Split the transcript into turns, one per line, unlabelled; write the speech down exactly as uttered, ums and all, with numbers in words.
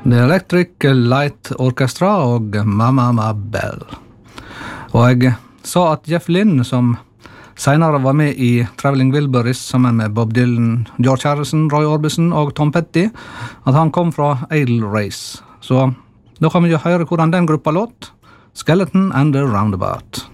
The Electric Light Orchestra og Mama Ma Bell. Og jeg sa at Jeff Lynne, som senere var med i Traveling Wilburys sammen med Bob Dylan, George Harrison, Roy Orbison og Tom Petty, at han kom fra Idle Race. Så da kan vi jo høre hvordan den gruppa låt. Skeleton and the Roundabout.